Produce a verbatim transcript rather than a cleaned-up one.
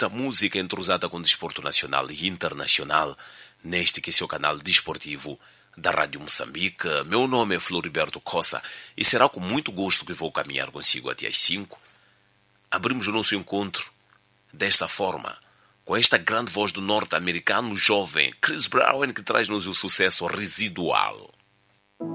muita música entrosada com o desporto nacional e internacional neste que é seu canal desportivo da Rádio Moçambique. Meu nome é Floriberto Cossa e será com muito gosto que vou caminhar consigo até às cinco. Abrimos o nosso encontro desta forma, com esta grande voz do norte-americano jovem Chris Brown, que traz-nos o sucesso Residual.